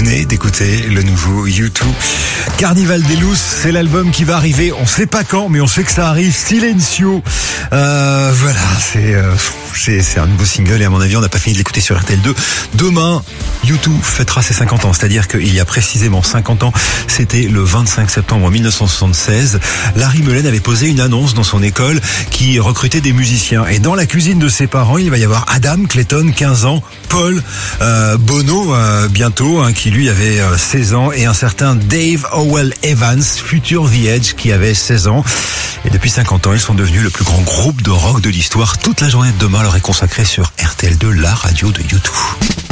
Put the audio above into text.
venez d'écouter le nouveau U2. Carnival des Looses, c'est l'album qui va arriver. On sait pas quand, mais on sait que ça arrive. Silencio. Voilà, c'est un nouveau single et à mon avis, on n'a pas fini de l'écouter sur RTL2. Demain, U2 fêtera ses 50 ans. C'est-à-dire qu'il y a précisément 50 ans, c'était le 25 septembre 1976. Larry Mullen avait posé une annonce dans son école qui recrutait des musiciens. Et dans la cuisine de ses parents, il va y avoir Adam Clayton, 15 ans, Paul, Bono, bientôt, qui lui avait 16 ans, et un certain Dave Howell Evans, futur The Edge, qui avait 16 ans. Et depuis 50 ans, ils sont devenus le plus grand groupe de rock de l'histoire. Toute la journée de demain leur est consacrée sur RTL2, la radio de U2.